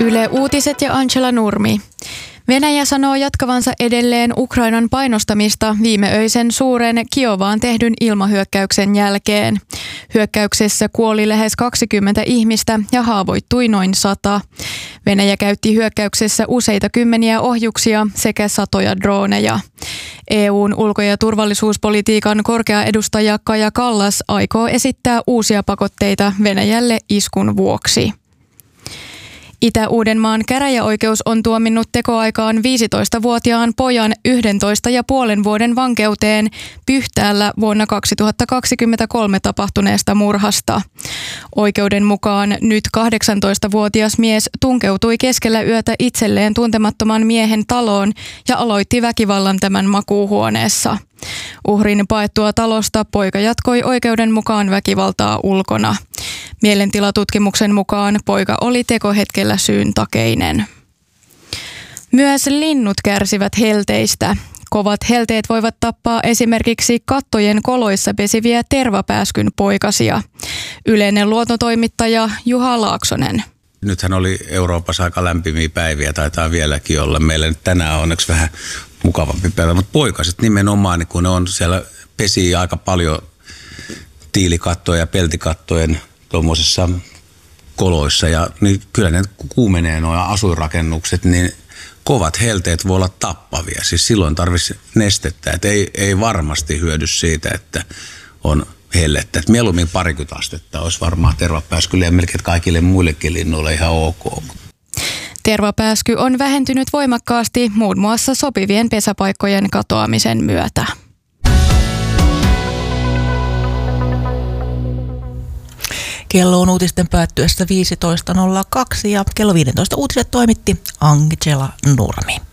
Yle Uutiset ja Angela Nurmi. Venäjä sanoo jatkavansa edelleen Ukrainan painostamista viimeöisen suuren Kiovaan tehdyn ilmahyökkäyksen jälkeen. Hyökkäyksessä kuoli lähes 20 ihmistä ja haavoittui noin 100. Venäjä käytti hyökkäyksessä useita kymmeniä ohjuksia sekä satoja drooneja. EU:n ulko- ja turvallisuuspolitiikan korkea edustaja Kaja Kallas aikoo esittää uusia pakotteita Venäjälle iskun vuoksi. Itä-Uudenmaan käräjäoikeus on tuominnut tekoaikaan 15-vuotiaan pojan 11,5 vuoden vankeuteen Pyhtäällä vuonna 2023 tapahtuneesta murhasta. Oikeuden mukaan nyt 18-vuotias mies tunkeutui keskellä yötä itselleen tuntemattoman miehen taloon ja aloitti väkivallan tämän makuuhuoneessa. Uhrin paettua talosta poika jatkoi oikeuden mukaan väkivaltaa ulkona. Mielentilatutkimuksen mukaan poika oli tekohetkellä syyntakeinen. Myös linnut kärsivät helteistä. Kovat helteet voivat tappaa esimerkiksi kattojen koloissa pesiviä tervapääskyn poikasia. Yleinen luontotoimittaja Juha Laaksonen. Nythän oli Euroopassa aika lämpimiä päiviä, taitaa vieläkin olla. Meillä nyt tänään onneksi vähän mukavampi päivä, mutta poikaset nimenomaan, kun ne on siellä pesii aika paljon tiilikattoja ja peltikattojen tuommoisissa koloissa ja niin kyllä ne kuumenee nuo asuinrakennukset, niin kovat helteet voi olla tappavia. Siis silloin tarvitsisi nestettä, että ei varmasti hyödy siitä, että on hellettä. Että mieluummin 20 astetta olisi varmaan tervapääskylle ja melkein kaikille muillekin linnuille ihan ok. Tervapääsky on vähentynyt voimakkaasti muun muassa sopivien pesäpaikkojen katoamisen myötä. Kello on uutisten päättyessä 15.02 ja kello 15 uutiset toimitti Angela Nurmi.